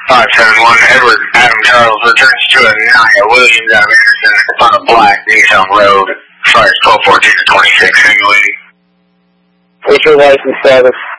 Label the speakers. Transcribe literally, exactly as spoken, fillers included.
Speaker 1: five seven one, Edward Adam Charles returns to a Naya Williams out of Anderson on a black Newtown Road. Fires twelve fourteen to twenty-six, single lady.
Speaker 2: What's your license status?